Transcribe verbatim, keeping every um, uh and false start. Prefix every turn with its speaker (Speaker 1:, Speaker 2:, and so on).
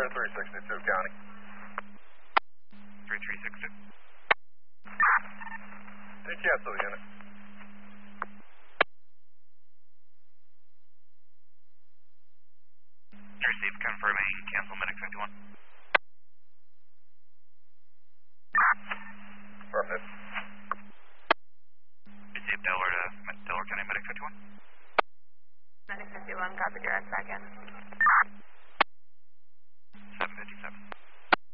Speaker 1: three sixty-two, County.
Speaker 2: three three six two.
Speaker 1: Hey, cancel the unit.
Speaker 2: Received, confirming cancel medic fifty-one.
Speaker 1: Affirmative.
Speaker 2: Received, Delaware to Delaware County medic fifty-one.
Speaker 3: Medic fifty-one, copy direct back in.
Speaker 2: seven fifty-seven.